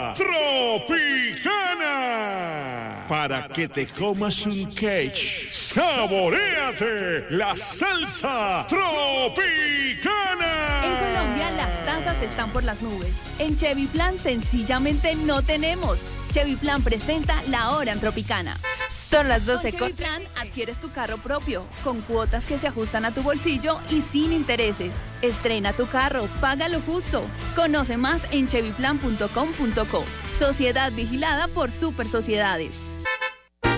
Tropicana. Para que te comas un quech, saboréate la salsa Tropicana. En Colombia las tasas están por las nubes. En Chevy Plan sencillamente no tenemos. Chevy Plan presenta La Hora en Tropicana. Son las 12 Con Chevy Plan adquieres tu carro propio, con cuotas que se ajustan a tu bolsillo y sin intereses. Estrena tu carro, págalo justo. Conoce más en chevyplan.com.co. Sociedad vigilada por Super Sociedades.